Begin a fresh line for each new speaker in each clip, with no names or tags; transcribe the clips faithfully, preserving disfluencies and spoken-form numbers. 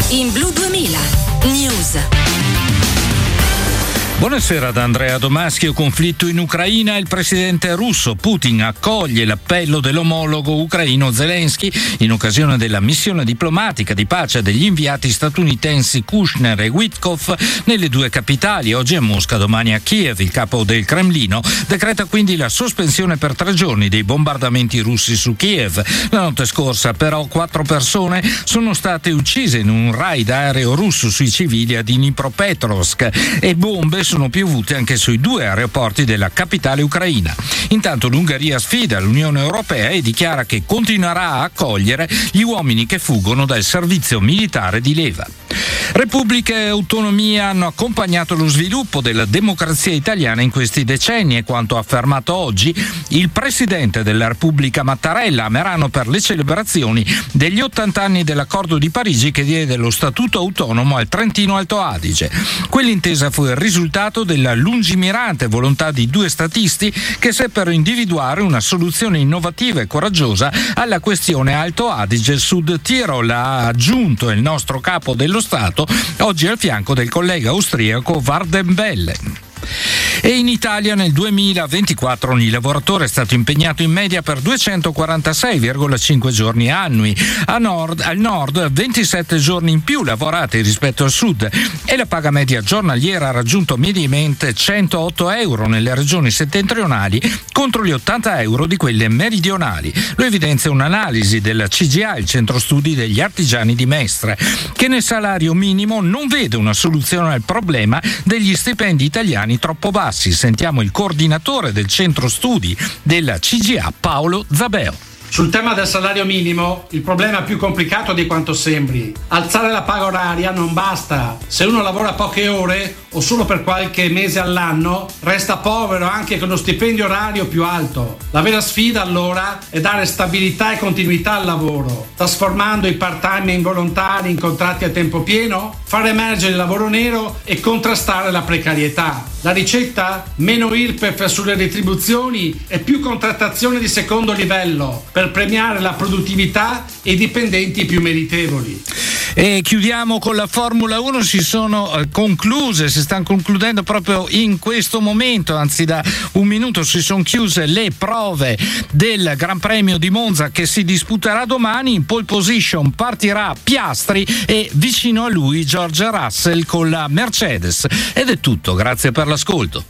in Blu duemila News.
Buonasera da Andrea Domaschio. Conflitto in Ucraina. Il presidente russo Putin accoglie l'appello dell'omologo ucraino Zelensky in occasione della missione diplomatica di pace degli inviati statunitensi Kushner e Witkoff nelle due capitali, oggi a Mosca, domani a Kiev. Il capo del Cremlino decreta quindi la sospensione per tre giorni dei bombardamenti russi su Kiev. La notte scorsa però quattro persone sono state uccise in un raid aereo russo sui civili a Dnipropetrovsk e bombe sono piovute anche sui due aeroporti della capitale ucraina. Intanto l'Ungheria sfida l'Unione Europea e dichiara che continuerà a accogliere gli uomini che fuggono dal servizio militare di leva. Repubblica e autonomia hanno accompagnato lo sviluppo della democrazia italiana in questi decenni e quanto affermato oggi il presidente della Repubblica Mattarella a Merano per le celebrazioni degli ottanta anni dell'accordo di Parigi che diede lo statuto autonomo al Trentino Alto Adige. Quell'intesa fu il risultato della lungimirante volontà di due statisti che seppero individuare una soluzione innovativa e coraggiosa alla questione Alto Adige Sud Tirol, ha aggiunto il nostro capo dello Stato, oggi al fianco del collega austriaco Vardenbellen. E in Italia nel duemilaventiquattro ogni lavoratore è stato impegnato in media per duecentoquarantasei virgola cinque giorni annui. A nord, al nord ventisette giorni in più lavorati rispetto al sud e la paga media giornaliera ha raggiunto mediamente centootto euro nelle regioni settentrionali contro gli ottanta euro di quelle meridionali. Lo evidenzia un'analisi della C G A, il centro studi degli artigiani di Mestre, che nel salario minimo non vede una soluzione al problema degli stipendi italiani troppo bassi. Sentiamo il coordinatore del centro studi della C G A, Paolo Zabeo.
Sul tema del salario minimo, il problema è più complicato di quanto sembri. Alzare la paga oraria non basta. Se uno lavora poche ore o solo per qualche mese all'anno, resta povero anche con uno stipendio orario più alto. La vera sfida allora è dare stabilità e continuità al lavoro, trasformando i part-time involontari in contratti a tempo pieno, far emergere il lavoro nero e contrastare la precarietà. La ricetta? Meno I R P E F sulle retribuzioni e più contrattazione di secondo livello per premiare la produttività e i dipendenti più meritevoli.
E chiudiamo con la Formula uno. Si sono eh, concluse, si stanno concludendo proprio in questo momento, anzi da un minuto si sono chiuse le prove del Gran Premio di Monza che si disputerà domani. In pole position partirà Piastri e vicino a lui George Russell con la Mercedes. Ed è tutto, grazie per l'ascolto.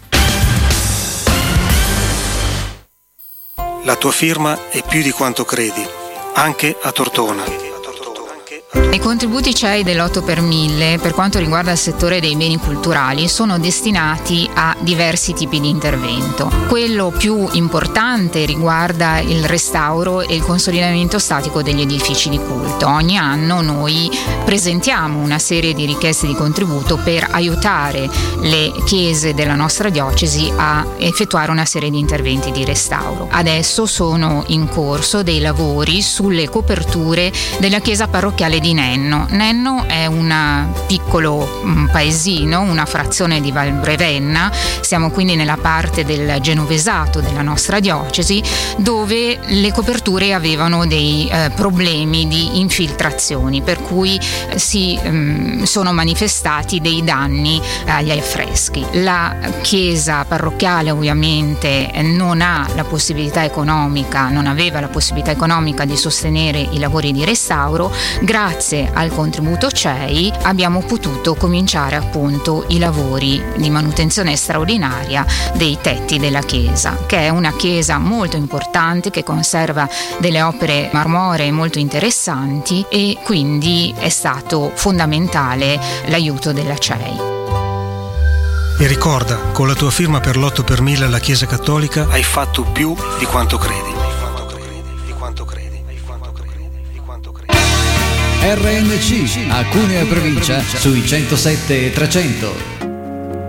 La tua firma è più di quanto credi, anche a Tortona.
I contributi C E I dell'otto per mille per quanto riguarda il settore dei beni culturali sono destinati a diversi tipi di intervento. Quello più importante riguarda il restauro e il consolidamento statico degli edifici di culto. Ogni anno noi presentiamo una serie di richieste di contributo per aiutare le chiese della nostra diocesi a effettuare una serie di interventi di restauro. Adesso sono in corso dei lavori sulle coperture della chiesa parrocchiale di Nenno. Nenno è un piccolo paesino, una frazione di Valbrevenna, siamo quindi nella parte del genovesato della nostra diocesi, dove le coperture avevano dei eh, problemi di infiltrazioni, per cui eh, si um, sono manifestati dei danni agli affreschi. La chiesa parrocchiale ovviamente non ha la possibilità economica, non aveva la possibilità economica di sostenere i lavori di restauro. Grazie al contributo C E I abbiamo potuto cominciare appunto i lavori di manutenzione straordinaria dei tetti della chiesa, che è una chiesa molto importante che conserva delle opere marmoree molto interessanti e quindi è stato fondamentale l'aiuto della C E I.
E ricorda, con la tua firma per l'otto per mille alla Chiesa Cattolica hai fatto più di quanto credi.
R N C, a Cuneo e provincia, sui centosette e trecento.